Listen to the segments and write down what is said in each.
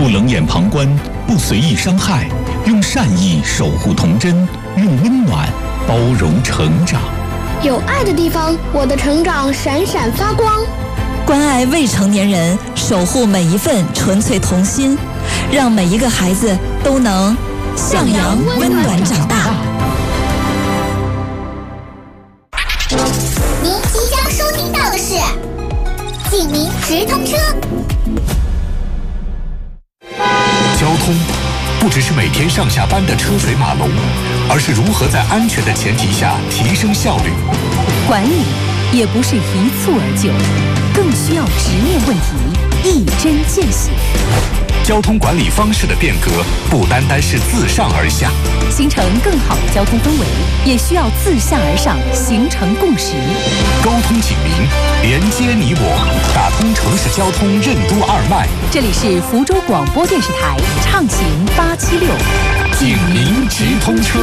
不冷眼旁观，不随意伤害，用善意守护童真，用温暖包容成长。 有爱的地方，我的成长闪闪发光。 关爱未成年人，守护每一份纯粹童心，让每一个孩子都能向阳温暖长大。 您即将收听到的是警民直通车。 交通不只是每天上下班的车水马龙，而是如何在安全的前提下提升效率。 管理也不是一蹴而就，更需要执念问题一针见血。 交通管理方式的变革不单单是自上而下， 形成更好的交通氛围，也需要自下而上形成共识。 沟通警民，连接你我，打通城市交通任督二脉。 这里是福州广播电视台畅行876 警民直通车。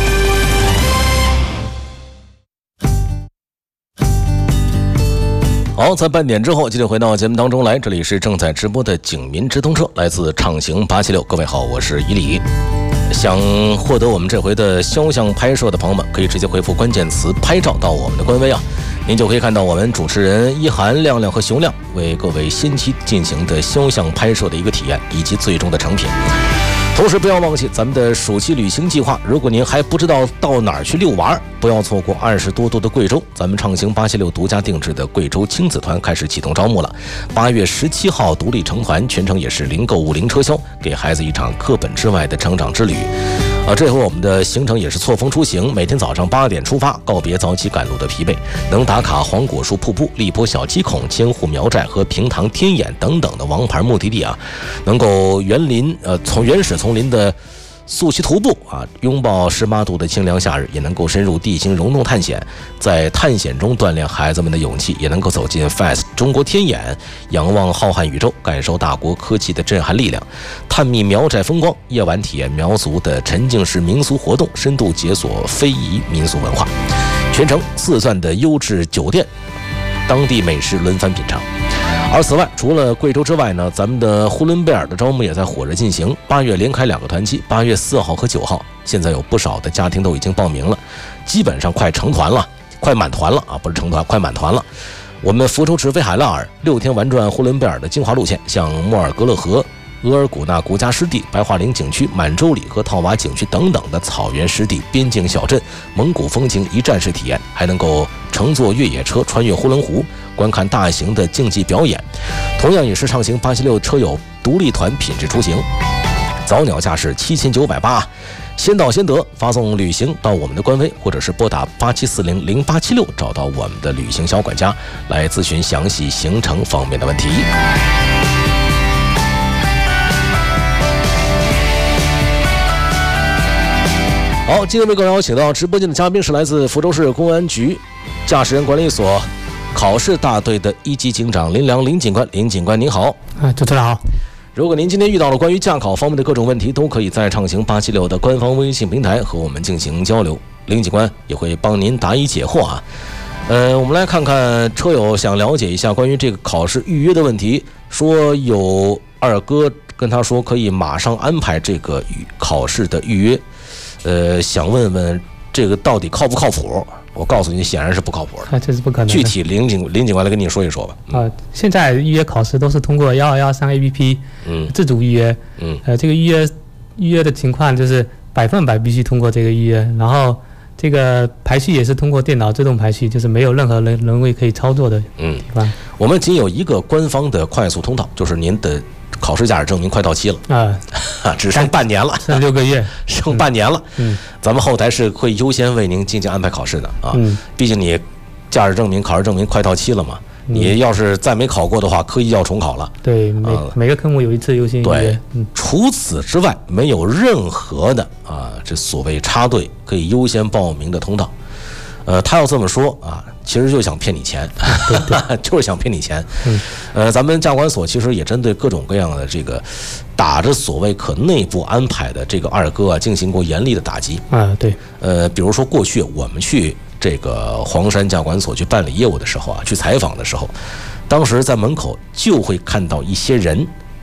好，在半点之后继续回到节目当中来，这里是正在直播的警民直通车，来自畅行876。各位好，我是伊礼。想获得我们这回的肖像拍摄的朋友们，可以直接回复关键词拍照到我们的官微啊，您就可以看到我们主持人一涵、亮亮和熊亮为各位新妻进行的肖像拍摄的一个体验以及最终的成品。同时不要忘记咱们的暑期旅行计划，如果您还不知道到哪儿去遛玩，不要错过20多度的贵州。咱们畅行876独家定制的贵州亲子团开始启动招募了。8月17号独立成团，全程也是零购物零车销，给孩子一场课本之外的成长之旅。这回我们的行程也是错峰出行，每天早上8点出发，告别早起赶路的疲惫，能打卡黄果树瀑布、荔波小鸡孔、千户苗寨和平塘天眼等等的王牌目的地啊，能够从原始丛林的溯溪徒步啊，拥抱18度的清凉夏日，也能够深入地形溶洞探险，在探险中锻炼孩子们的勇气，也能够走进 FAST 中国天眼，仰望浩瀚宇宙，感受大国科技的震撼力量，探秘苗寨风光，夜晚体验苗族的沉浸式民俗活动，深度解锁非遗民俗文化，全程4钻的优质酒店，当地美食轮番品尝。而此外，除了贵州之外呢，咱们的呼伦贝尔的招募也在火热进行。8月连开2个团期，8月4号和9号，现在有不少的家庭都已经报名了，基本上快成团了，快满团了啊，不是成团，快满团了。我们福州直飞海拉尔，6天玩转呼伦贝尔的精华路线，像莫尔格勒河、额尔古纳国家湿地、白桦林景区、满洲里和套娃景区等等的草原湿地、边境小镇、蒙古风情一站式体验，还能够乘坐越野车穿越呼伦湖，观看大型的竞技表演。同样也是畅行876车友独立团品质出行，早鸟价是7980，先到先得，发送旅行到我们的官微，或者是拨打87400876找到我们的旅行小管家来咨询详细行程方面的问题。好，今天为各位邀请到直播间的嘉宾是来自福州市公安局驾驶员管理所考试大队的1级警长林良林警官。林警官您好。 主持人好。 如果您今天遇到了关于驾考方面的各种问题，都可以在畅行876的官方微信平台和我们进行交流，林警官也会帮您答疑解惑啊。我们来看看车友想了解一下关于这个考试预约的问题，说有二哥跟他说可以马上安排这个考试的预约。想问问这个到底靠不靠谱？我告诉你，显然是不靠谱的。 这是不可能的。 具体林警官来跟你说一说吧。 现在预约考试都是通过1213 APP，自主预约。这个预约的情况就是100%必须通过这个预约，然后这个排序也是通过电脑自动排序，就是没有任何人为可以操作的地方。 我们仅有一个官方的快速通道，就是您的考试驾驶证明快到期了只剩半年了， 剩6个月， 剩半年了。咱们后台是会优先为您进行安排考试的啊。毕竟你驾驶证明、考试证明快到期了嘛，你要是再没考过的话，科一要重考了。 对，每个科目有一次优先预约。 除此之外，没有任何的这所谓插队可以优先报名的通道。他要这么说啊，其实就想骗你钱，就是想骗你钱。咱们驾管所其实也针对各种各样的这个打着所谓可内部安排的这个二哥进行过严厉的打击。 对。 比如说过去我们去这个黄山驾管所去办理业务的时候去采访的时候，当时在门口就会看到一些人